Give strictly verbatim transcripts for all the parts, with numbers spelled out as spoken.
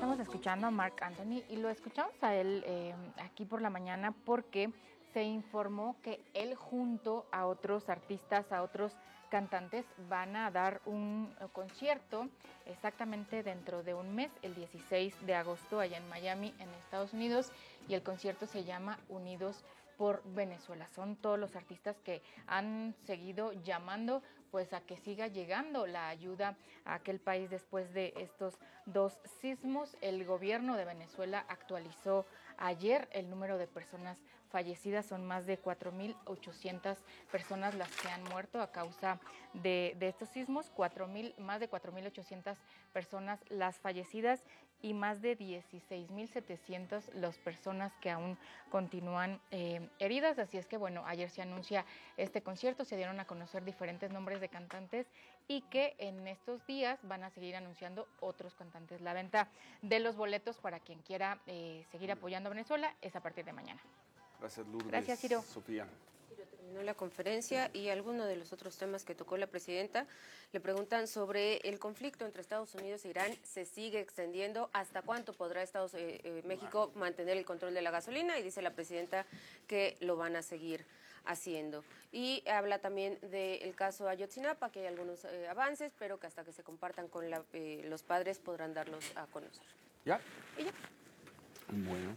estamos escuchando a Marc Anthony y lo escuchamos a él eh, aquí por la mañana porque se informó que él junto a otros artistas, a otros cantantes van a dar un concierto exactamente dentro de un mes, el dieciséis de agosto, allá en Miami, en Estados Unidos, y el concierto se llama Unidos por Venezuela. Son todos los artistas que han seguido llamando pues a que siga llegando la ayuda a aquel país después de estos dos sismos. El gobierno de Venezuela actualizó ayer el número de personas fallecidas, son más de cuatro mil ochocientas personas las que han muerto a causa de, de estos sismos, cuatro mil, más de cuatro mil ochocientas personas las fallecidas y más de dieciséis mil setecientas las personas que aún continúan eh, heridas. Así es que bueno, ayer se anuncia este concierto, se dieron a conocer diferentes nombres de cantantes y que en estos días van a seguir anunciando otros cantantes. La venta de los boletos para quien quiera eh, seguir apoyando a Venezuela es a partir de mañana. Gracias, Lourdes. Gracias, Ciro. Sofía. Terminó la conferencia y algunos de los otros temas que tocó la presidenta. Le preguntan sobre el conflicto entre Estados Unidos e Irán. Se sigue extendiendo. ¿Hasta cuánto podrá Estados eh, eh, México mantener el control de la gasolina? Y dice la presidenta que lo van a seguir haciendo. Y habla también del caso Ayotzinapa, que hay algunos eh, avances, pero que hasta que se compartan con la, eh, los padres podrán darlos a conocer. ¿Ya? Y ya. Bueno.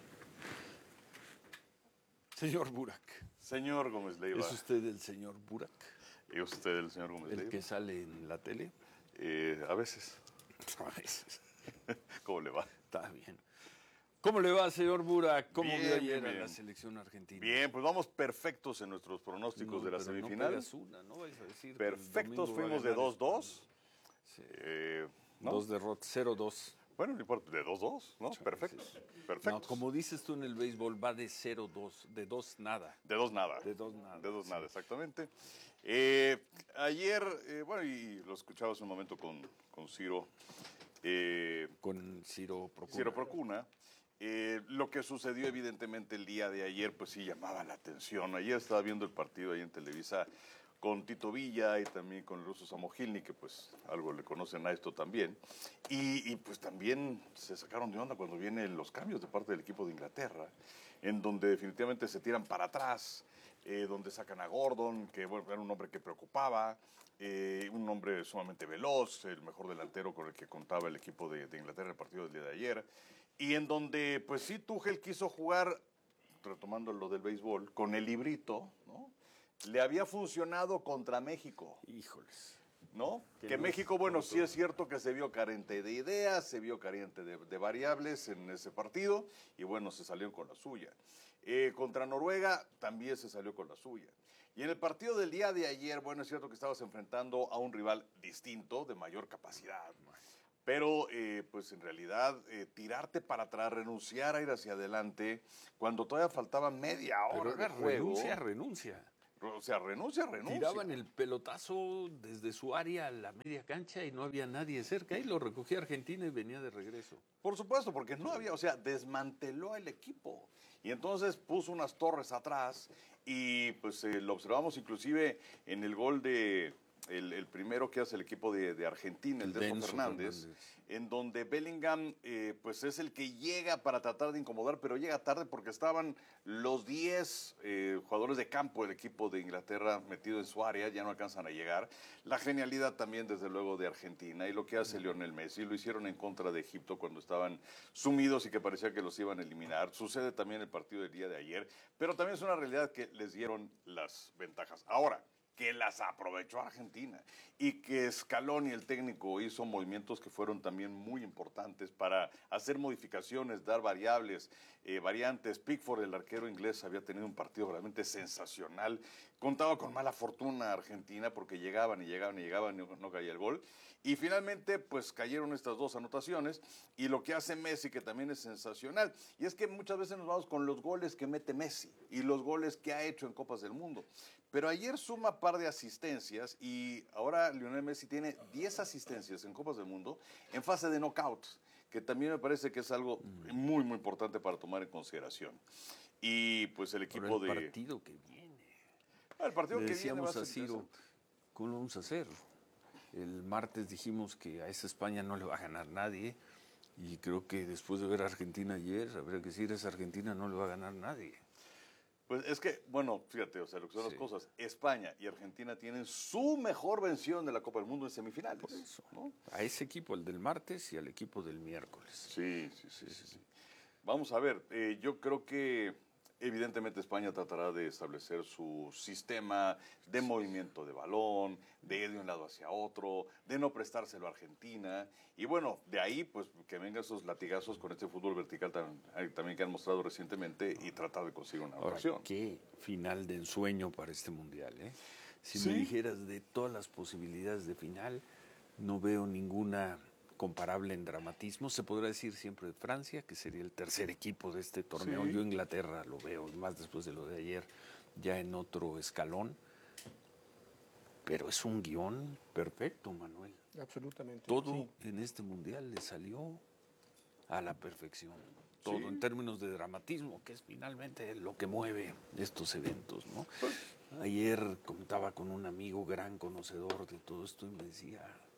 Señor Burak. Señor Gómez Leiva. ¿Es usted el señor Burak? ¿Y usted el señor Gómez ¿El Leiva? que sale en la tele? Eh, a veces. A veces. ¿Cómo le va? Está bien. ¿Cómo le va, señor Burak? ¿Cómo Bien, vio ayer bien, a bien. la selección argentina? Bien, pues vamos perfectos en nuestros pronósticos No, de la pero semifinal. No pegas una, ¿no? Vais a decir que el Perfectos, domingo va a fuimos de ganar dos dos. Sí. Eh, ¿no? Dos derrotas, cero dos. Bueno, no importa, de dos dos, ¿no? Perfectos. Sí. Perfectos. No, como dices tú en el béisbol, va de cero dos, de dos nada. De dos nada. De dos nada, De dos sí. nada, exactamente. Eh, ayer, eh, bueno, y lo escuchaba hace un momento con, con Ciro. Eh, Con Ciro Procuna. Ciro Procuna. Eh, lo que sucedió evidentemente el día de ayer, pues sí llamaba la atención. Ayer estaba viendo el partido ahí en Televisa con Tito Villa y también con el ruso Samogilny, que pues algo le conocen a esto también. Y, y pues también se sacaron de onda cuando vienen los cambios de parte del equipo de Inglaterra, en donde definitivamente se tiran para atrás, eh, donde sacan a Gordon, que bueno, era un hombre que preocupaba, eh, un hombre sumamente veloz, el mejor delantero con el que contaba el equipo de, de Inglaterra en el partido del día de ayer, y en donde pues sí Tuchel quiso jugar, retomando lo del béisbol, con el librito, ¿no? Le había funcionado contra México. Híjoles. ¿No? Que Que no México, es bueno, pronto. sí es cierto que se vio carente de ideas, se vio carente de, de variables en ese partido y bueno, se salió con la suya. Eh, contra Noruega también se salió con la suya. Y en el partido del día de ayer, bueno, es cierto que estabas enfrentando a un rival distinto, de mayor capacidad. Pero, eh, pues en realidad, eh, tirarte para atrás, renunciar a ir hacia adelante, cuando todavía faltaba media hora Pero de juego. renuncia, renuncia. O sea, renuncia, renuncia. Tiraban el pelotazo desde su área a la media cancha y no había nadie cerca. Y lo recogía Argentina y venía de regreso. Por supuesto, porque no había, o sea, desmanteló el equipo. Y entonces puso unas torres atrás y pues eh, lo observamos inclusive en el gol de... El, el primero que hace el equipo de, de Argentina, el, el Denso Fernández, Fernández, en donde Bellingham eh, pues es el que llega para tratar de incomodar, pero llega tarde porque estaban los diez eh, jugadores de campo del equipo de Inglaterra metidos en su área, ya no alcanzan a llegar. La genialidad también, desde luego, de Argentina y lo que hace Lionel Messi, lo hicieron en contra de Egipto cuando estaban sumidos y que parecía que los iban a eliminar. Sucede también el partido del día de ayer, pero también es una realidad que les dieron las ventajas. Ahora, que las aprovechó Argentina y que Scaloni, el técnico, hizo movimientos que fueron también muy importantes para hacer modificaciones, dar variables, eh, variantes. Pickford, el arquero inglés, había tenido un partido realmente sensacional. Contaba con mala fortuna Argentina porque llegaban y llegaban y llegaban y no, no caía el gol. Y finalmente, pues cayeron estas dos anotaciones y lo que hace Messi, que también es sensacional. Y es que muchas veces nos vamos con los goles que mete Messi y los goles que ha hecho en Copas del Mundo. Pero ayer suma par de asistencias y ahora Lionel Messi tiene diez asistencias en Copas del Mundo en fase de knockout, que también me parece que es algo muy, muy importante para tomar en consideración. Y pues el equipo Pero el de... partido que viene. El partido Le que decíamos viene va a a ser Ciro, interesante. ¿cómo lo vamos a hacer? El martes dijimos que a esa España no le va a ganar nadie. Y creo que después de ver a Argentina ayer, habría que decir, esa Argentina no le va a ganar nadie. Pues es que, bueno, fíjate, o sea, lo que son Sí. las cosas. España y Argentina tienen su mejor versión de la Copa del Mundo en semifinales. Por eso, ¿no? A ese equipo, el del martes, y al equipo del miércoles. Sí, sí, sí, sí, sí. Vamos a ver, eh, yo creo que evidentemente España tratará de establecer su sistema de movimiento de balón, de ir de un lado hacia otro, de no prestárselo a Argentina. Y bueno, de ahí pues que vengan esos latigazos con este fútbol vertical tan- eh, también que han mostrado recientemente y tratar de conseguir una Ahora, ocasión. qué final de ensueño para este mundial, ¿eh? Si Sí. me dijeras de todas las posibilidades de final, no veo ninguna comparable en dramatismo. Se podrá decir siempre de Francia, que sería el tercer equipo de este torneo. Sí. Yo Inglaterra lo veo, más después de lo de ayer, ya en otro escalón. Pero es un guión perfecto, Manuel. Absolutamente. Todo sí. en este mundial le salió a la perfección. Todo Sí. en términos de dramatismo, que es finalmente lo que mueve estos eventos, ¿no? Ayer contaba con un amigo gran conocedor de todo esto y me decía,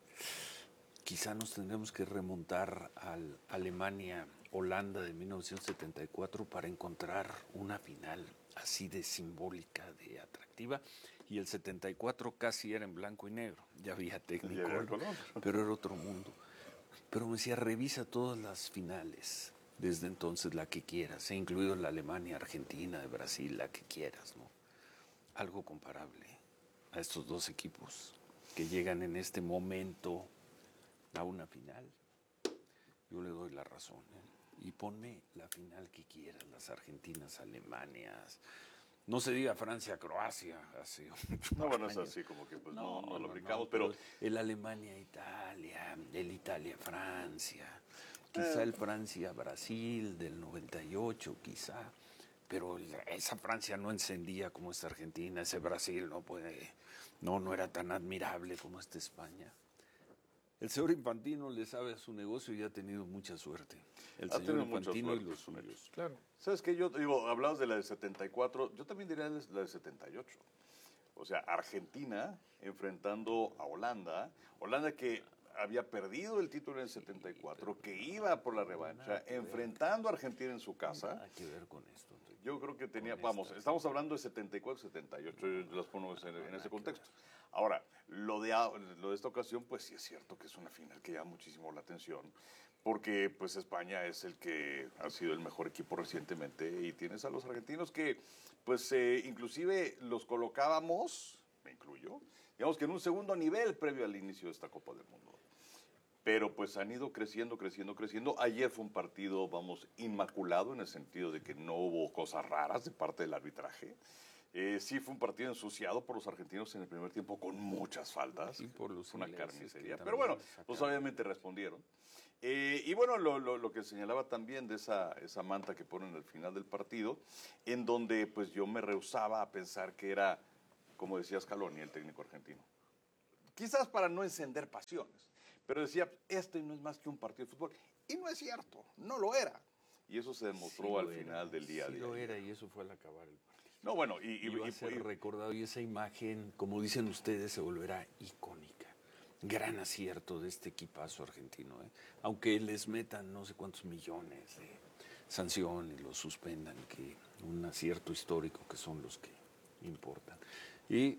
quizá nos tendremos que remontar al Alemania-Holanda de mil novecientos setenta y cuatro para encontrar una final así de simbólica, de atractiva. Y el setenta y cuatro casi era en blanco y negro, ya había técnico, Ya había color. pero era otro mundo. Pero me decía, revisa todas las finales, desde entonces la que quieras, he incluido la Alemania, Argentina, de Brasil, la que quieras, ¿no? Algo comparable a estos dos equipos que llegan en este momento a una final. Yo le doy la razón, ¿eh? Y ponme la final que quieras, las Argentinas, Alemanias. No se diga Francia-Croacia, hace No, bueno, es años. así como que pues no, no, lo no, brincamos, no, pero el Alemania-Italia, el Italia-Francia, quizá el Francia-Brasil del noventa y ocho, quizá, pero el- esa Francia no encendía como esta Argentina, ese Brasil no puede, no, no era tan admirable como esta España. El señor Infantino le sabe a su negocio y ha tenido mucha suerte. El Ha señor tenido mucha Infantino y suerte, los son suyos. Claro. ¿sabes qué? Yo digo, hablabas de la del setenta y cuatro, yo también diría la del setenta y ocho. O sea, Argentina enfrentando a Holanda, Holanda que había perdido el título en el setenta y cuatro, que iba por la revancha, enfrentando a Argentina en su casa. Nada que ver con esto, Enrique. Yo creo que tenía, Con vamos, esta- estamos hablando de setenta y cuatro, setenta y ocho, yo las pongo en, en ese contexto. Ahora, lo de, a- lo de esta ocasión, pues sí es cierto que es una final que llama muchísimo la atención, porque pues España es el que ha sido el mejor equipo recientemente y tienes a los argentinos que pues eh, inclusive los colocábamos, me incluyo, digamos que en un segundo nivel previo al inicio de esta Copa del Mundo. Pero pues han ido creciendo, creciendo, creciendo. Ayer fue un partido, vamos, inmaculado en el sentido de que no hubo cosas raras de parte del arbitraje. Eh, sí fue un partido ensuciado por los argentinos en el primer tiempo con muchas faltas. Y por los Fue una ingleses, carnicería. que Pero bueno, también pues sacaron. obviamente respondieron. Eh, y bueno, lo, lo, lo que señalaba también de esa, esa manta que ponen al final del partido, en donde pues yo me rehusaba a pensar que era, como decía Scaloni, el técnico argentino. Quizás para no encender pasiones, pero decía, este no es más que un partido de fútbol. Y no es cierto, no lo era. Y eso se demostró Sí al lo era, final del día sí de lo ayer. era y eso fue al acabar el partido. No, bueno, y, y, Y va y- a ser y- recordado y esa imagen, como dicen ustedes, se volverá icónica. Gran acierto de este equipazo argentino, ¿eh? Aunque les metan no sé cuántos millones de sanciones, los suspendan, que un acierto histórico que son los que importan. Y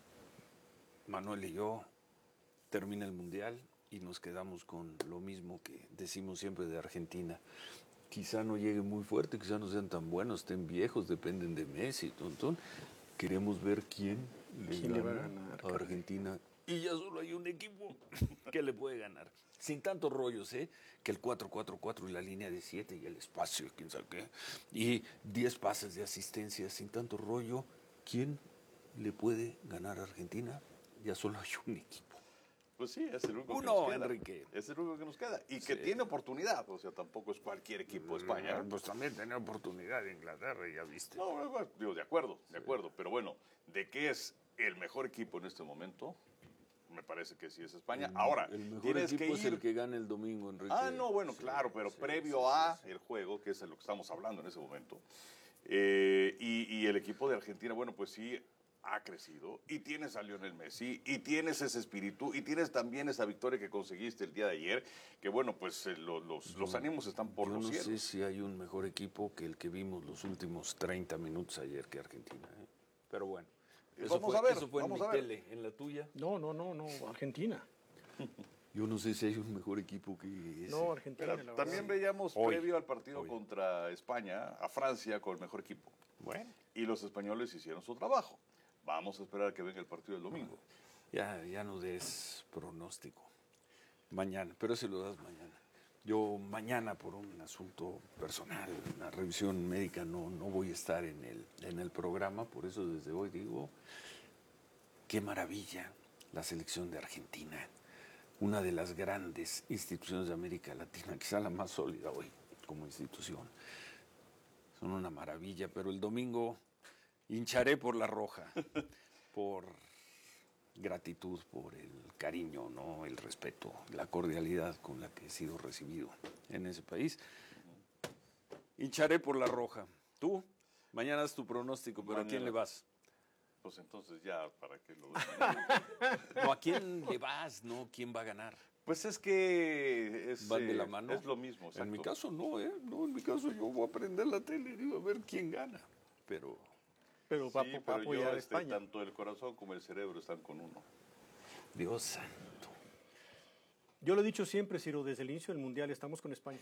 Manuel y yo termina el Mundial y nos quedamos con lo mismo que decimos siempre de Argentina. Quizá no llegue muy fuerte, quizá no sean tan buenos, estén viejos, dependen de Messi, tontón. Queremos ver quién le ¿Quién le va a gana ganar, a caray? Argentina. Y ya solo hay un equipo que le puede ganar. Sin tantos rollos, ¿eh? Que el cuatro cuatro cuatro y la línea de siete y el espacio, quién sabe qué. Y diez pases de asistencia, sin tanto rollo. ¿Quién le puede ganar a Argentina? Ya solo hay un equipo. Pues sí, es el único que Uno, nos queda. Enrique. Es el único que nos queda. Y que Sí. tiene oportunidad. O sea, tampoco es cualquier equipo de España. Pues también tenía oportunidad de Inglaterra, ya viste. No, bueno, bueno, digo, de acuerdo, de acuerdo. Pero bueno, de qué es el mejor equipo en este momento, me parece que sí es España. Ahora, el mejor tienes equipo que es ir... el que gana el domingo, Enrique. Ah, no, bueno, Sí, claro, pero sí, previo sí, a sí, sí. el juego, que es de lo que estamos hablando en ese momento, eh, y, y el equipo de Argentina, bueno, pues sí, ha crecido, y tienes a Lionel Messi, y tienes ese espíritu, y tienes también esa victoria que conseguiste el día de ayer, que bueno, pues eh, lo, los, los ánimos están por Yo los no cielos. sé si hay un mejor equipo que el que vimos los últimos treinta minutos ayer que Argentina. ¿eh? Pero bueno, eso Vamos fue, a ver, eso fue en vamos mi a ver. tele. ¿En la tuya? No, no, no, no, Argentina. Yo no sé si hay un mejor equipo que ese. No, Argentina, Mira, la verdad. también veíamos Hoy. previo al partido Hoy. contra España, a Francia con el mejor equipo. Bueno. Y los españoles hicieron su trabajo. Vamos a esperar a que venga el partido del domingo. Ya, ya no des pronóstico. Mañana, pero ese lo das mañana. Yo mañana por un asunto personal, una revisión médica, no, no voy a estar en el, en el programa, por eso desde hoy digo, qué maravilla la selección de Argentina, una de las grandes instituciones de América Latina, quizá la más sólida hoy como institución. Son una maravilla, pero el domingo hincharé por la roja, por gratitud, por el cariño, ¿no? El respeto, la cordialidad con la que he sido recibido en ese país. Hincharé por la roja. ¿Tú? Mañana es tu pronóstico, pero ¿a quién Mañana. le vas? Pues entonces ya, para que lo vean. No, ¿a quién le vas? No, ¿quién va a ganar? Pues es que es, ¿Van de eh, la mano? es lo mismo. En mi exacto. caso no, ¿eh? No, en mi caso yo voy a prender la tele y digo a ver quién gana. Pero Pero va, Sí, va a pero apoyar yo, a este, España. tanto el corazón como el cerebro están con uno. Dios santo. Yo lo he dicho siempre, Ciro, desde el inicio del Mundial estamos con España.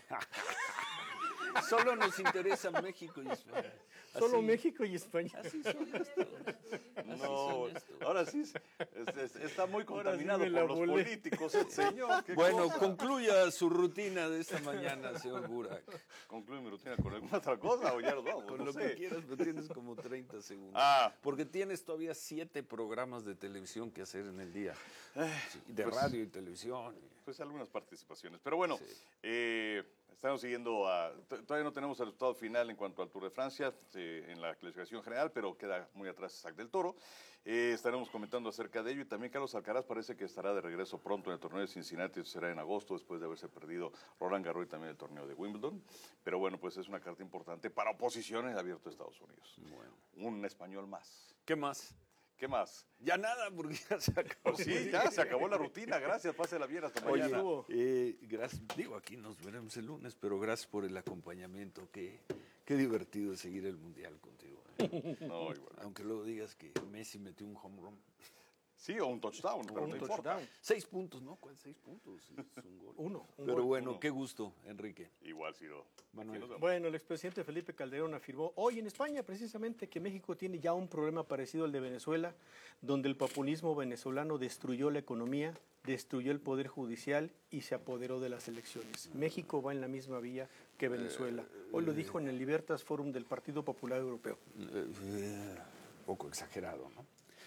Solo nos interesa México y España. Solo Así- México y España. Así son estos. No, son estos. ahora sí, es- es- está muy Ahora sí contaminado me la por los volé. políticos, el señor. ¿qué Bueno, cosa? concluya su rutina de esta mañana, señor Burak. Concluye mi rutina con alguna otra cosa o ya nos vamos. Con no lo sé. que quieras, pero tienes como treinta segundos. Ah. Porque tienes todavía siete programas de televisión que hacer en el día. Sí, de pues- radio y televisión. Pues algunas participaciones. Pero bueno, eh, estamos siguiendo a... t- Todavía no tenemos el resultado final en cuanto al Tour de Francia eh, en la clasificación general, pero queda muy atrás Sac del Toro. Eh, estaremos comentando acerca de ello y también Carlos Alcaraz parece que estará de regreso pronto en el torneo de Cincinnati, eso será en agosto después de haberse perdido Roland Garros y también el torneo de Wimbledon. Pero bueno, pues es una carta importante para oposición en el Abierto de Estados Unidos. Bueno. Un español más. ¿Qué más? ¿Qué más? Ya nada, porque ya se acabó. Pues sí, ya se acabó la rutina. Gracias, pásela bien, hasta Oye, mañana. eh, gracias, digo, aquí nos veremos el lunes, pero gracias por el acompañamiento. Qué, qué divertido es seguir el Mundial contigo. ¿eh? No, igual. Aunque luego digas que Messi metió un home run. Sí, o un touchdown, pero Un no importa. touchdown. Seis puntos, ¿no? ¿Cuál seis puntos? Es un gol. Uno, un Pero gol. bueno, Uno. qué gusto, Enrique. Igual, Ciro. Manuel. Aquí nos vemos. Bueno, el expresidente Felipe Calderón afirmó hoy en España precisamente que México tiene ya un problema parecido al de Venezuela, donde el populismo venezolano destruyó la economía, destruyó el poder judicial y se apoderó de las elecciones. México va en la misma vía que Venezuela. Hoy lo dijo en el Libertas Forum del Partido Popular Europeo. Eh, eh, poco exagerado, ¿no?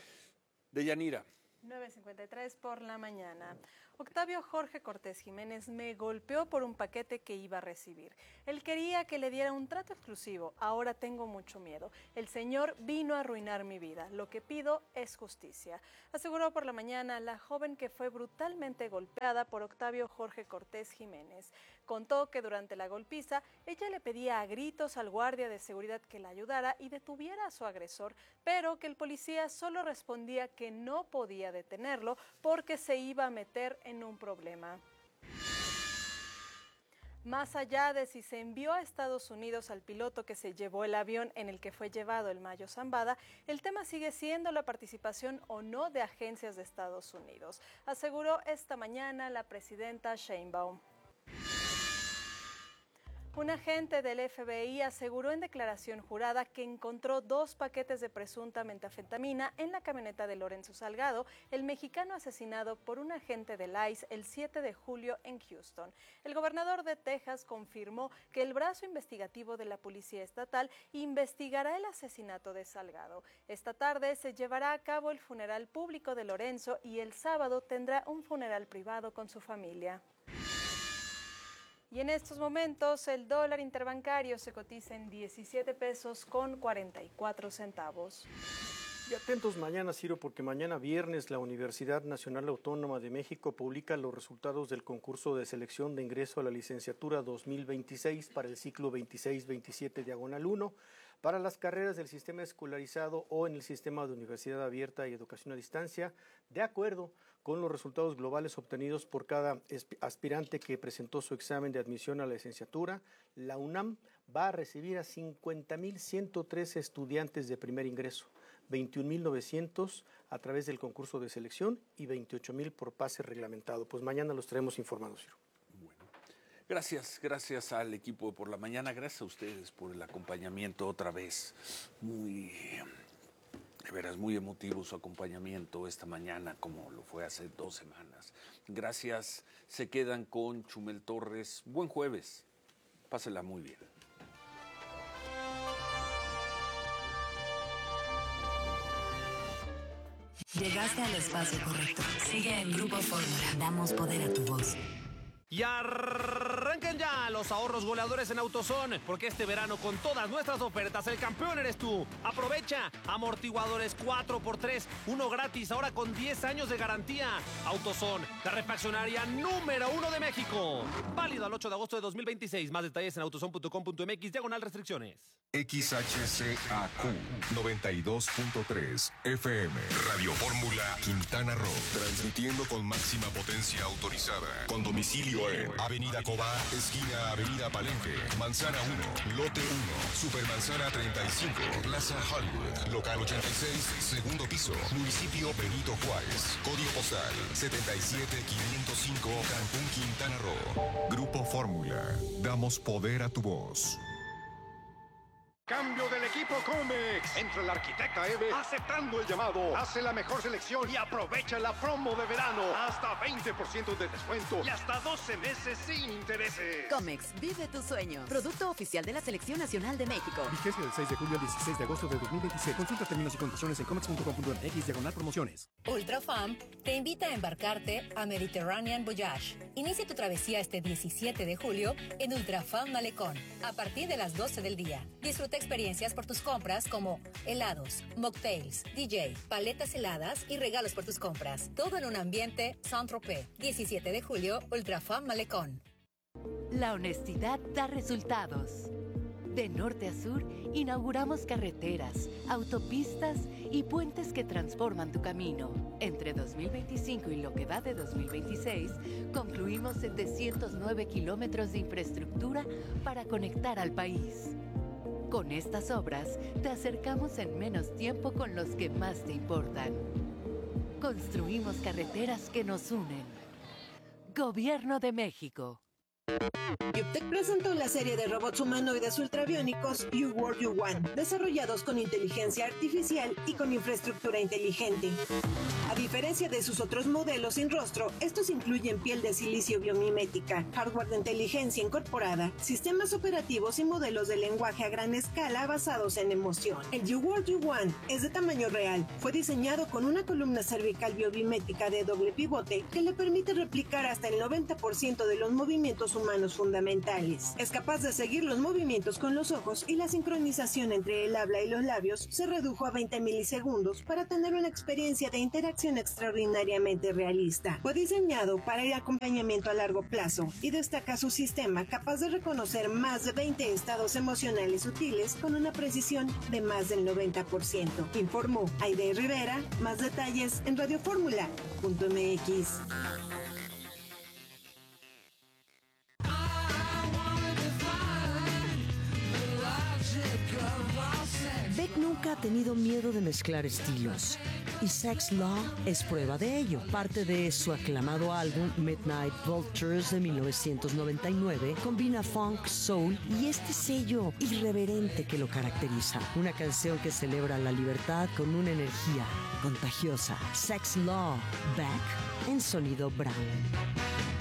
Deyanira. nueve cincuenta y tres por la mañana. Octavio Jorge Cortés Jiménez me golpeó por un paquete que iba a recibir. Él quería que le diera un trato exclusivo. Ahora tengo mucho miedo. El señor vino a arruinar mi vida. Lo que pido es justicia. Aseguró por la mañana la joven que fue brutalmente golpeada por Octavio Jorge Cortés Jiménez. Contó que durante la golpiza ella le pedía a gritos al guardia de seguridad que la ayudara y detuviera a su agresor, pero que el policía solo respondía que no podía detenerlo porque se iba a meter en un problema. Más allá de si se envió a Estados Unidos al piloto que se llevó el avión en el que fue llevado el Mayo Zambada, el tema sigue siendo la participación o no de agencias de Estados Unidos, aseguró esta mañana la presidenta Sheinbaum. Un agente del F B I aseguró en declaración jurada que encontró dos paquetes de presunta metanfetamina en la camioneta de Lorenzo Salgado, el mexicano asesinado por un agente del I C E el siete de julio en Houston. El gobernador de Texas confirmó que el brazo investigativo de la Policía Estatal investigará el asesinato de Salgado. Esta tarde se llevará a cabo el funeral público de Lorenzo y el sábado tendrá un funeral privado con su familia. Y en estos momentos el dólar interbancario se cotiza en diecisiete pesos con cuarenta y cuatro centavos. Y atentos mañana, Ciro, porque mañana viernes la Universidad Nacional Autónoma de México publica los resultados del concurso de selección de ingreso a la licenciatura dos mil veintiséis para el ciclo veintiséis veintisiete diagonal uno. Para las carreras del sistema escolarizado o en el sistema de universidad abierta y educación a distancia, de acuerdo con los resultados globales obtenidos por cada aspirante que presentó su examen de admisión a la licenciatura, la UNAM va a recibir a cincuenta mil ciento trece estudiantes de primer ingreso, veintiún mil novecientos a través del concurso de selección y veintiocho mil por pase reglamentado. Pues mañana los traemos informados, Ciro. Bueno, gracias, gracias al equipo de Por la Mañana, gracias a ustedes por el acompañamiento otra vez. Muy, de veras, muy emotivo su acompañamiento esta mañana, como lo fue hace dos semanas. Gracias, se quedan con Chumel Torres. Buen jueves, pásela muy bien. Llegaste al espacio correcto. Sigue en Grupo Fórmula. Damos poder a tu voz. Y arranquen ya los ahorros goleadores en AutoZone, porque este verano con todas nuestras ofertas el campeón eres tú. Aprovecha amortiguadores cuatro por tres, uno gratis, ahora con diez años de garantía. AutoZone, la refaccionaria número uno de México. Válido al ocho de agosto de dos mil veintiséis. Más detalles en autozone punto com punto m x, diagonal restricciones. X H C A Q noventa y dos punto tres F M. Radio Fórmula Quintana Roo. Transmitiendo con máxima potencia autorizada. Con domicilio en Avenida Cobá, esquina Avenida Palenque, Manzana uno, Lote uno, Supermanzana treinta y cinco, Plaza Hollywood, Local ochenta y seis, segundo piso, Municipio Benito Juárez, Código postal setenta y siete quinientos cinco, Cancún, Quintana Roo. Grupo Fórmula, damos poder a tu voz. Cambio del equipo Comex. Entra el arquitecta Eve aceptando el llamado. Hace la mejor selección y aprovecha la promo de verano. Hasta veinte por ciento de descuento y hasta doce meses sin intereses. Comex, vive tu sueño. Producto oficial de la Selección Nacional de México. Vigencia del seis de julio al dieciséis de agosto de dos mil veintiséis. Consulta términos y condiciones en comex punto com punto m x diagonal promociones. Ultrafam te invita a embarcarte a Mediterranean Voyage. Inicia tu travesía este diecisiete de julio en Ultrafam Malecón a partir de las doce del día. Disfruta experiencias por tus compras como helados, mocktails, D J, paletas heladas y regalos por tus compras. Todo en un ambiente Saint-Tropez. diecisiete de julio, Ultrafam Malecón. La honestidad da resultados. De norte a sur, inauguramos carreteras, autopistas y puentes que transforman tu camino. Entre dos mil veinticinco y lo que va de dos mil veintiséis, concluimos setecientos nueve kilómetros de infraestructura para conectar al país. Con estas obras, te acercamos en menos tiempo con los que más te importan. Construimos carreteras que nos unen. Gobierno de México. Yuptec presentó la serie de robots humanoides ultrabiónicos You World You Want, desarrollados con inteligencia artificial y con infraestructura inteligente. A diferencia de sus otros modelos sin rostro, estos incluyen piel de silicio biomimética, hardware de inteligencia incorporada, sistemas operativos y modelos de lenguaje a gran escala basados en emoción. El You World You Want es de tamaño real, fue diseñado con una columna cervical biomimética de doble pivote que le permite replicar hasta el noventa por ciento de los movimientos humanos fundamentales. Es capaz de seguir los movimientos con los ojos y la sincronización entre el habla y los labios se redujo a veinte milisegundos para tener una experiencia de interacción extraordinariamente realista. Fue diseñado para el acompañamiento a largo plazo y destaca su sistema capaz de reconocer más de veinte estados emocionales sutiles con una precisión de más del noventa por ciento. Informó Aide Rivera. Más detalles en radioformula punto m x. Beck nunca ha tenido miedo de mezclar estilos, y Sex Law es prueba de ello. Parte de su aclamado álbum Midnight Vultures de mil novecientos noventa y nueve combina funk, soul y este sello irreverente que lo caracteriza. Una canción que celebra la libertad con una energía contagiosa. Sex Law, Beck en sonido Brown.